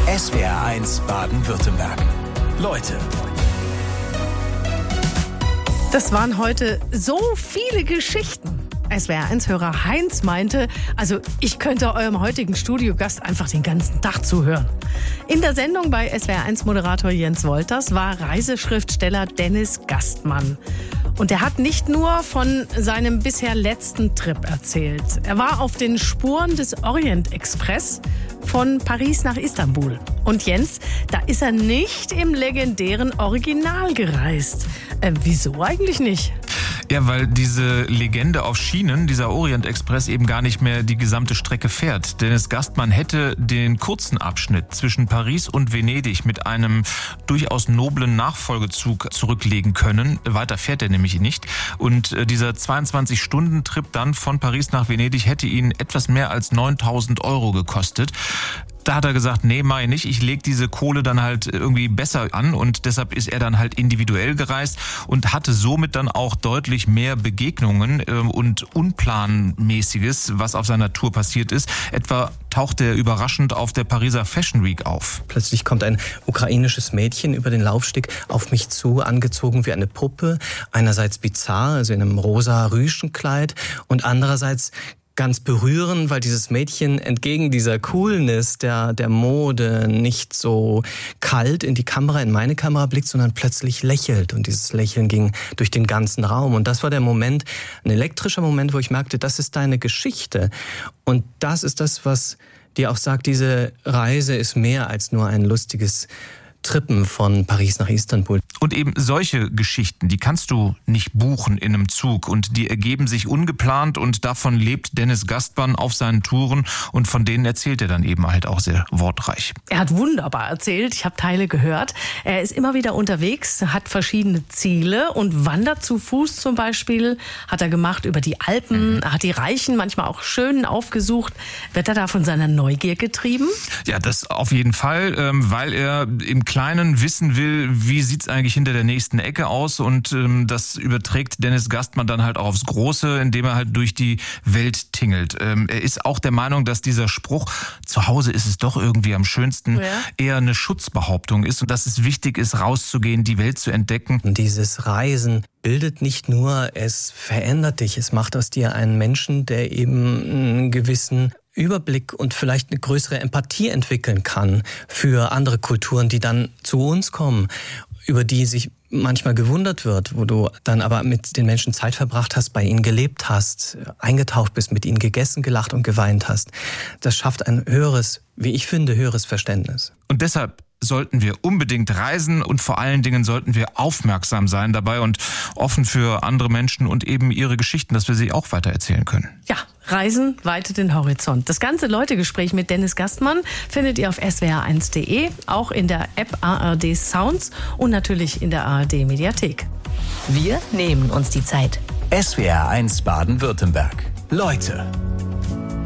SWR1 Baden-Württemberg. Leute. Das waren heute so viele Geschichten. SWR1-Hörer Heinz meinte, also ich könnte eurem heutigen Studiogast einfach den ganzen Tag zuhören. In der Sendung bei SWR1-Moderator Jens Wolters war Reiseschriftsteller Dennis Gastmann. Und er hat nicht nur von seinem bisher letzten Trip erzählt. Er war auf den Spuren des Orient Express von Paris nach Istanbul. Und Jens, da ist er nicht im legendären Original gereist. Wieso eigentlich nicht? Ja, weil diese Legende auf Schienen, dieser Orient Express, eben gar nicht mehr die gesamte Strecke fährt. Dennis Gastmann hätte den kurzen Abschnitt zwischen Paris und Venedig mit einem durchaus noblen Nachfolgezug zurücklegen können. Weiter fährt er nämlich nicht. Und dieser 22-Stunden-Trip dann von Paris nach Venedig hätte ihn etwas mehr als 9.000 € gekostet. Da hat er gesagt, nee, mach ich nicht. Ich lege diese Kohle dann halt irgendwie besser an und deshalb ist er dann halt individuell gereist und hatte somit dann auch deutlich mehr Begegnungen und Unplanmäßiges, was auf seiner Tour passiert ist. Etwa tauchte er überraschend auf der Pariser Fashion Week auf. Plötzlich kommt ein ukrainisches Mädchen über den Laufsteg auf mich zu, angezogen wie eine Puppe. Einerseits bizarr, also in einem rosa Rüschenkleid und andererseits ganz berührend, weil dieses Mädchen entgegen dieser Coolness der Mode nicht so kalt in die Kamera, in meine Kamera blickt, sondern plötzlich lächelt. Und dieses Lächeln ging durch den ganzen Raum. Und das war der Moment, ein elektrischer Moment, wo ich merkte, das ist deine Geschichte. Und das ist das, was dir auch sagt, diese Reise ist mehr als nur ein lustiges Trippen von Paris nach Istanbul. Und eben solche Geschichten, die kannst du nicht buchen in einem Zug und die ergeben sich ungeplant und davon lebt Dennis Gastmann auf seinen Touren und von denen erzählt er dann eben halt auch sehr wortreich. Er hat wunderbar erzählt, ich habe Teile gehört. Er ist immer wieder unterwegs, hat verschiedene Ziele und wandert zu Fuß zum Beispiel, hat er gemacht über die Alpen, hat die Reichen manchmal auch schön aufgesucht. Wird er da von seiner Neugier getrieben? Ja, das auf jeden Fall, weil er im Kleinen wissen will, wie sieht's eigentlich hinter der nächsten Ecke aus und das überträgt Dennis Gastmann dann halt auch aufs Große, indem er halt durch die Welt tingelt. Er ist auch der Meinung, dass dieser Spruch, zu Hause ist es doch irgendwie am schönsten, eher eine Schutzbehauptung ist und dass es wichtig ist, rauszugehen, die Welt zu entdecken. Und dieses Reisen bildet nicht nur, es verändert dich, es macht aus dir einen Menschen, der eben einen gewissen Überblick und vielleicht eine größere Empathie entwickeln kann für andere Kulturen, die dann zu uns kommen, über die sich manchmal gewundert wird, wo du dann aber mit den Menschen Zeit verbracht hast, bei ihnen gelebt hast, eingetaucht bist, mit ihnen gegessen, gelacht und geweint hast. Das schafft ein höheres, wie ich finde, höheres Verständnis. Und deshalb sollten wir unbedingt reisen und vor allen Dingen sollten wir aufmerksam sein dabei und offen für andere Menschen und eben ihre Geschichten, dass wir sie auch weiter erzählen können. Ja, Reisen weitet den Horizont. Das ganze Leute-Gespräch mit Dennis Gastmann findet ihr auf swr1.de, auch in der App ARD Sounds und natürlich in der ARD Mediathek. Wir nehmen uns die Zeit. SWR1 Baden-Württemberg. Leute.